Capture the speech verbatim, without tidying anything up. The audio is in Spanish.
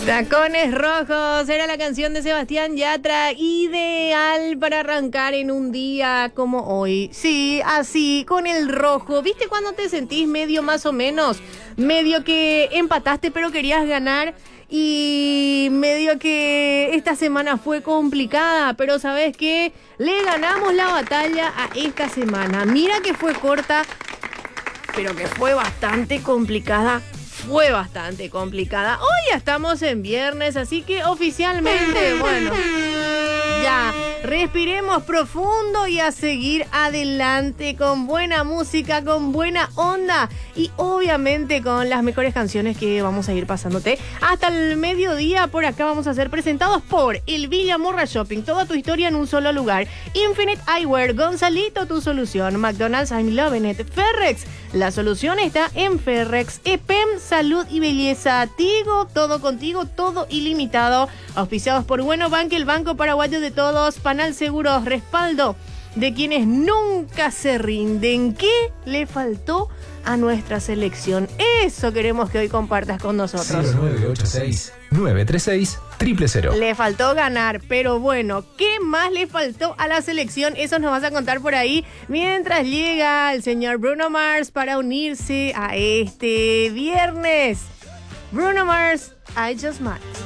Tacones Rojos era la canción de Sebastián Yatra, ideal para arrancar en un día como hoy. Sí, así, con el rojo. ¿Viste cuando te sentís medio más o menos? Medio que empataste pero querías ganar y medio que esta semana fue complicada, pero ¿sabes qué? Le ganamos la batalla a esta semana. Mira que fue corta, pero que fue bastante complicada. Fue bastante complicada. Hoy ya estamos en viernes, así que oficialmente, bueno, ya respiremos profundo y a seguir adelante con buena música, con buena onda y obviamente con las mejores canciones que vamos a ir pasándote hasta el mediodía. Por acá vamos a ser presentados por el Villa Morra Shopping, toda tu historia en un solo lugar. Infinite Eyewear, Gonzalito, tu solución. McDonald's, I'm loving it. Ferrex, la solución está en Ferrex. E P E M, salud y belleza. Tigo, todo contigo, todo ilimitado. Auspiciados por Bueno Bank, el banco paraguayo de todos. Panal Seguros, respaldo de quienes nunca se rinden. ¿Qué le faltó a nuestra selección? Eso queremos que hoy compartas con nosotros. cero nueve ocho seis, nueve tres seis, cero cero cero. Le faltó ganar, pero bueno, ¿qué más le faltó a la selección? Eso nos vas a contar por ahí mientras llega el señor Bruno Mars para unirse a este viernes. Bruno Mars, I Just Might.